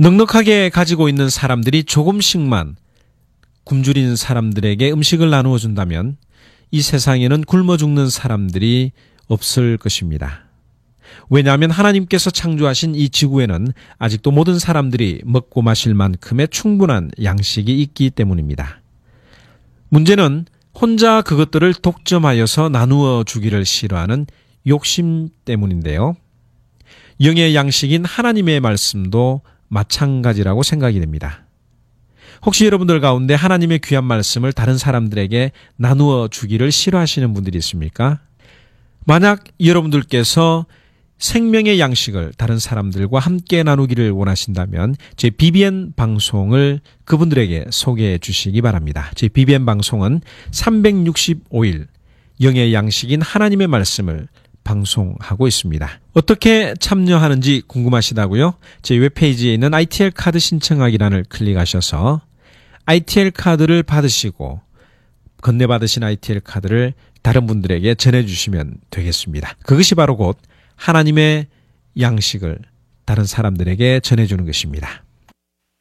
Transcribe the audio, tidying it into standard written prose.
넉넉하게 가지고 있는 사람들이 조금씩만 굶주린 사람들에게 음식을 나누어 준다면 이 세상에는 굶어 죽는 사람들이 없을 것입니다. 왜냐하면 하나님께서 창조하신 이 지구에는 아직도 모든 사람들이 먹고 마실 만큼의 충분한 양식이 있기 때문입니다. 문제는 혼자 그것들을 독점하여서 나누어 주기를 싫어하는 욕심 때문인데요. 영의 양식인 하나님의 말씀도 마찬가지라고 생각이 됩니다. 혹시 여러분들 가운데 하나님의 귀한 말씀을 다른 사람들에게 나누어 주기를 싫어하시는 분들이 있습니까? 만약 여러분들께서 생명의 양식을 다른 사람들과 함께 나누기를 원하신다면 제 BBN 방송을 그분들에게 소개해 주시기 바랍니다. 제 BBN 방송은 365일 영의 양식인 하나님의 말씀을 방송하고 있습니다. 어떻게 참여하는지 궁금하시다고요? 제 웹페이지에 있는 ITL 카드 신청하기란을 클릭하셔서 ITL 카드를 받으시고 건네받으신 ITL 카드를 다른 분들에게 전해주시면 되겠습니다. 그것이 바로 곧 하나님의 양식을 다른 사람들에게 전해주는 것입니다.